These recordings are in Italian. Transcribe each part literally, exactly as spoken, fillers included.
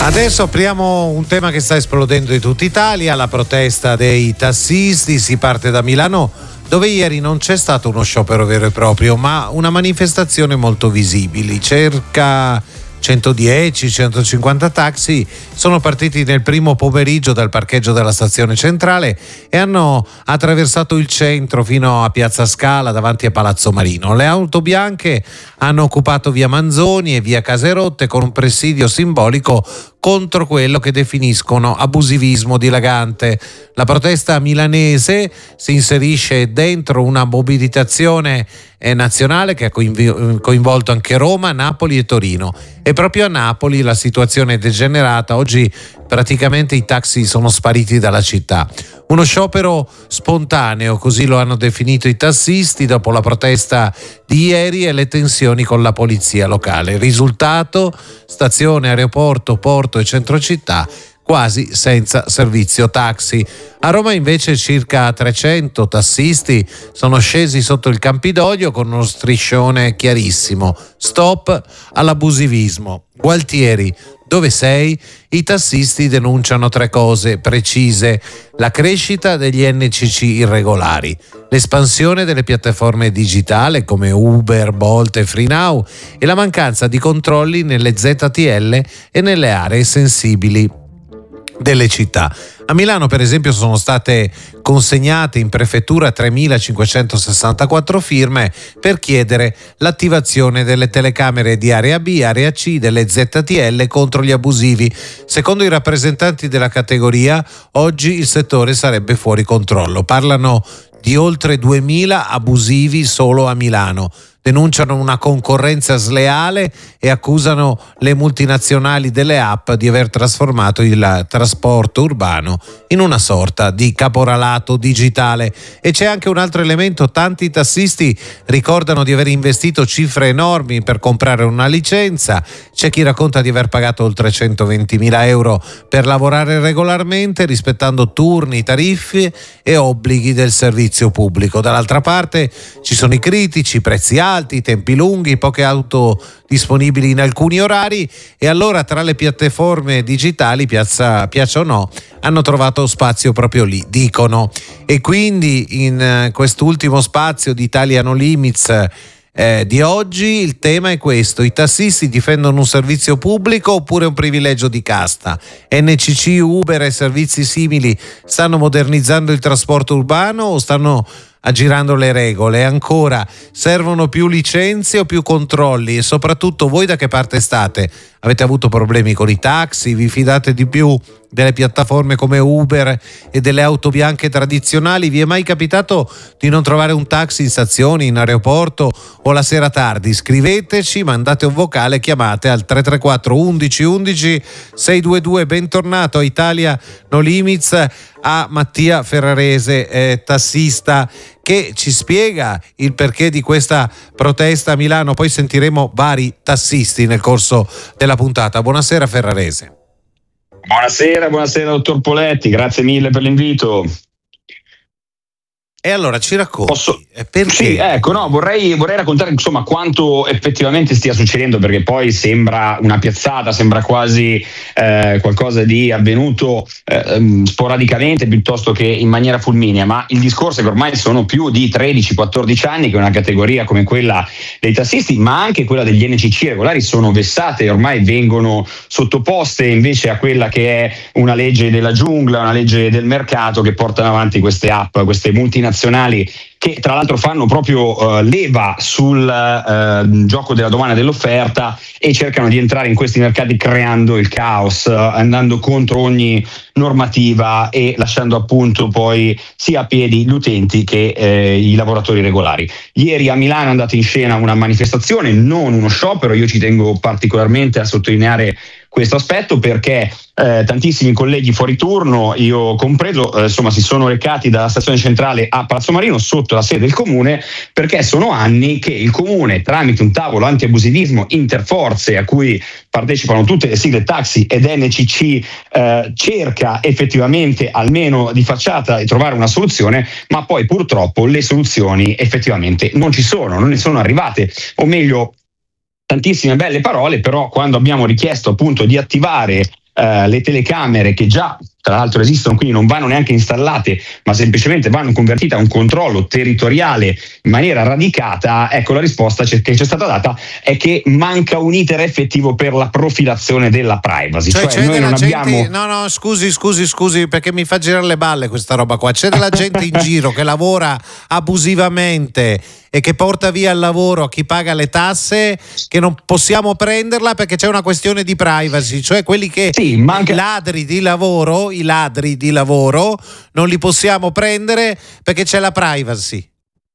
Adesso apriamo un tema che sta esplodendo in tutta Italia, la protesta dei tassisti. Si parte da Milano, dove ieri non c'è stato uno sciopero vero e proprio, ma una manifestazione molto visibile. Circa centodieci centocinquanta taxi sono partiti nel primo pomeriggio dal parcheggio della stazione centrale e hanno attraversato il centro fino a Piazza Scala davanti a Palazzo Marino. Le auto bianche hanno occupato via Manzoni e via Caserotte con un presidio simbolico contro quello che definiscono abusivismo dilagante. La protesta milanese si inserisce dentro una mobilitazione nazionale che ha coinvolto anche Roma, Napoli e Torino. E proprio a Napoli la situazione è degenerata. Oggi praticamente i taxi sono spariti dalla città. Uno sciopero spontaneo, così lo hanno definito i tassisti dopo la protesta di ieri e le tensioni con la polizia locale. Risultato: stazione, aeroporto, porto e centro città quasi senza servizio taxi. A Roma invece circa trecento tassisti sono scesi sotto il Campidoglio con uno striscione chiarissimo: stop all'abusivismo. Gualtieri, dove sei? I tassisti denunciano tre cose precise: la crescita degli N C C irregolari, l'espansione delle piattaforme digitali come Uber, Bolt e FreeNow e la mancanza di controlli nelle Z T L e nelle aree sensibili delle città. A Milano, per esempio, sono state consegnate in prefettura tremilacinquecentosessantaquattro firme per chiedere l'attivazione delle telecamere di area B, area C, delle Z T L contro gli abusivi. Secondo i rappresentanti della categoria, oggi il settore sarebbe fuori controllo. Parlano di oltre duemila abusivi solo a Milano. Denunciano una concorrenza sleale e accusano le multinazionali delle app di aver trasformato il trasporto urbano in una sorta di caporalato digitale. E c'è anche un altro elemento: tanti tassisti ricordano di aver investito cifre enormi per comprare una licenza. C'è chi racconta di aver pagato oltre centoventimila euro per lavorare regolarmente, rispettando turni, tariffe e obblighi del servizio pubblico. Dall'altra parte ci sono i critici: prezzi alti, tempi lunghi, poche auto disponibili in alcuni orari. E allora, tra le piattaforme digitali, piazza, piaccia o no, hanno trovato spazio proprio lì, dicono. E quindi in quest'ultimo spazio di Italia No Limits Eh, di oggi il tema è questo: i tassisti difendono un servizio pubblico oppure un privilegio di casta? N C C, Uber e servizi simili stanno modernizzando il trasporto urbano o stanno aggirando le regole? E ancora, servono più licenze o più controlli? E soprattutto, voi da che parte state? Avete avuto problemi con i taxi? Vi fidate di più delle piattaforme come Uber e delle auto bianche tradizionali? Vi è mai capitato di non trovare un taxi in stazione, in aeroporto o la sera tardi? Scriveteci, mandate un vocale, chiamate al tre tre quattro undici undici seicentoventidue. Bentornato a Italia No Limits a Mattia Ferrarese, eh, tassista, che ci spiega il perché di questa protesta a Milano. Poi sentiremo vari tassisti nel corso della puntata. Buonasera Ferrarese. Buonasera, buonasera dottor Poletti, grazie mille per l'invito. E allora ci racconti Posso... perché? Sì, ecco, no, vorrei, vorrei raccontare insomma quanto effettivamente stia succedendo, perché poi sembra una piazzata, sembra quasi eh, qualcosa di avvenuto eh, sporadicamente piuttosto che in maniera fulminea, ma il discorso è che ormai sono più di tredici quattordici anni che una categoria come quella dei tassisti, ma anche quella degli N C C regolari, sono vessate e ormai vengono sottoposte invece a quella che è una legge della giungla, una legge del mercato che portano avanti queste app, queste multinazionali che tra l'altro fanno proprio uh, leva sul uh, gioco della domanda e dell'offerta e cercano di entrare in questi mercati creando il caos, uh, andando contro ogni normativa e lasciando appunto poi sia a piedi gli utenti che eh, i lavoratori regolari. Ieri a Milano è andata in scena una manifestazione, non uno sciopero. Io ci tengo particolarmente a sottolineare questo aspetto perché eh, tantissimi colleghi fuori turno, io compreso, eh, insomma si sono recati dalla stazione centrale a Palazzo Marino sotto la sede del comune, perché sono anni che il comune, tramite un tavolo antiabusivismo interforze a cui partecipano tutte le sigle taxi ed N C C, eh, cerca effettivamente almeno di facciata di trovare una soluzione, ma poi purtroppo le soluzioni effettivamente non ci sono, non ne sono arrivate, o meglio tantissime belle parole, però quando abbiamo richiesto appunto di attivare eh, le telecamere che già tra l'altro esistono, quindi non vanno neanche installate, ma semplicemente vanno convertite a un controllo territoriale in maniera radicata, ecco la risposta che c'è stata data è che manca un iter effettivo per la profilazione della privacy. Cioè, cioè c'è noi della non gente, abbiamo... no no scusi scusi scusi perché mi fa girare le balle questa roba qua, c'è della gente in giro che lavora abusivamente e che porta via il lavoro a chi paga le tasse, che non possiamo prenderla perché c'è una questione di privacy, cioè quelli che sì, manca... i ladri di lavoro i ladri di lavoro non li possiamo prendere perché c'è la privacy.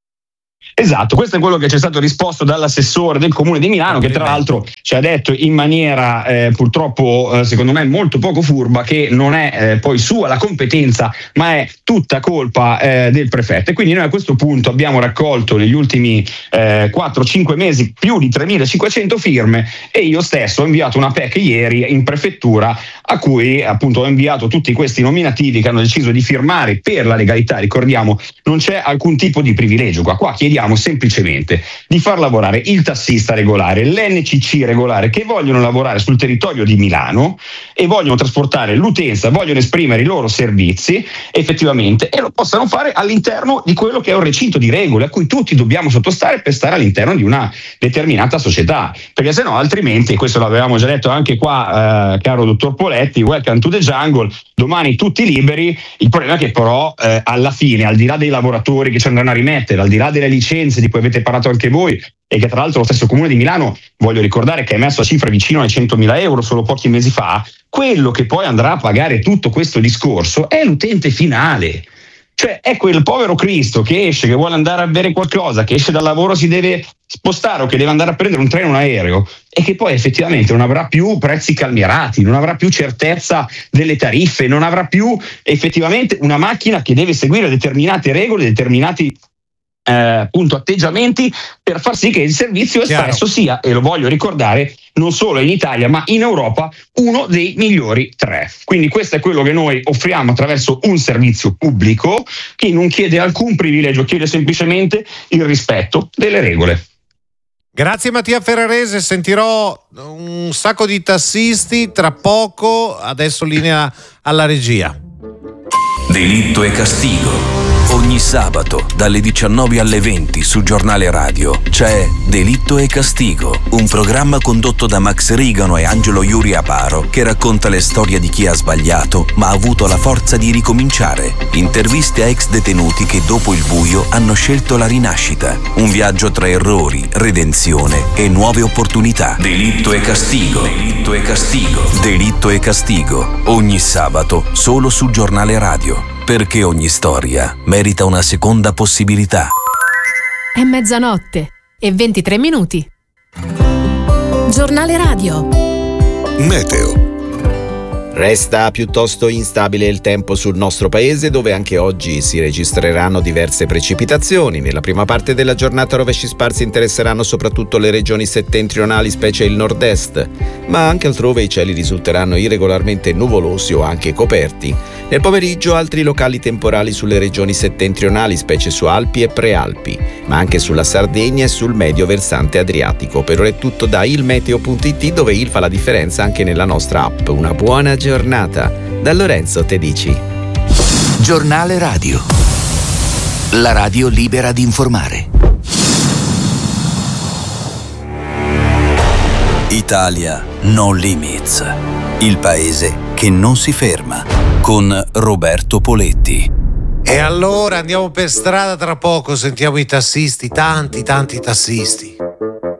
Esatto, questo è quello che ci è stato risposto dall'assessore del Comune di Milano, che tra l'altro ci ha detto in maniera eh, purtroppo eh, secondo me molto poco furba che non è eh, poi sua la competenza, ma è tutta colpa eh, del prefetto. E quindi noi a questo punto abbiamo raccolto negli ultimi eh, quattro cinque mesi più di tremilacinquecento firme e io stesso ho inviato una P E C ieri in prefettura a cui appunto ho inviato tutti questi nominativi che hanno deciso di firmare per la legalità. Ricordiamo, non c'è alcun tipo di privilegio qua, qua chiediamo semplicemente di far lavorare il tassista regolare, l'N C C regolare, che vogliono lavorare sul territorio di Milano e vogliono trasportare l'utenza, vogliono esprimere i loro servizi effettivamente e lo possano fare all'interno di quello che è un recinto di regole a cui tutti dobbiamo sottostare per stare all'interno di una determinata società, perché se no altrimenti, questo l'avevamo già detto anche qua, eh, caro dottor Poletti, welcome to the jungle, domani tutti liberi. Il problema è che però eh, alla fine, al di là dei lavoratori che ci andranno a rimettere, al di là delle licenze di cui avete parlato anche voi e che tra l'altro lo stesso Comune di Milano, voglio ricordare, che ha messo a cifre vicino ai centomila euro solo pochi mesi fa, quello che poi andrà a pagare tutto questo discorso è l'utente finale. Cioè è quel povero Cristo che esce, che vuole andare a bere qualcosa, che esce dal lavoro, si deve spostare o che deve andare a prendere un treno o un aereo e che poi effettivamente non avrà più prezzi calmierati, non avrà più certezza delle tariffe, non avrà più effettivamente una macchina che deve seguire determinate regole, determinati Eh, appunto atteggiamenti per far sì che il servizio espresso sia, e lo voglio ricordare, non solo in Italia ma in Europa, uno dei migliori tre. Quindi questo è quello che noi offriamo attraverso un servizio pubblico che non chiede alcun privilegio, chiede semplicemente il rispetto delle regole. Grazie Mattia Ferrarese, sentirò un sacco di tassisti tra poco, adesso linea alla regia. Delitto e castigo. Ogni sabato dalle diciannove alle venti su Giornale Radio c'è Delitto e Castigo, un programma condotto da Max Rigano e Angelo Iuri Aparo che racconta le storie di chi ha sbagliato ma ha avuto la forza di ricominciare. Interviste a ex detenuti che dopo il buio hanno scelto la rinascita. Un viaggio tra errori, redenzione e nuove opportunità. Delitto e Castigo. Delitto e Castigo. Delitto e Castigo. Ogni sabato solo su Giornale Radio. Perché ogni storia merita una seconda possibilità. È mezzanotte e ventitré minuti. Giornale Radio. Meteo. Resta piuttosto instabile il tempo sul nostro paese, dove anche oggi si registreranno diverse precipitazioni. Nella prima parte della giornata rovesci sparsi interesseranno soprattutto le regioni settentrionali, specie il nord-est, ma anche altrove i cieli risulteranno irregolarmente nuvolosi o anche coperti. Nel pomeriggio altri locali temporali sulle regioni settentrionali, specie su Alpi e Prealpi, ma anche sulla Sardegna e sul medio versante adriatico. Per ora è tutto da ilmeteo punto it, dove il fa la differenza anche nella nostra app. Una buona giornata. Da Lorenzo Tedici. Giornale Radio. La radio libera di informare. Italia No Limits. Il paese che non si ferma. Con Roberto Poletti. E allora andiamo per strada tra poco, sentiamo i tassisti, tanti tanti tassisti.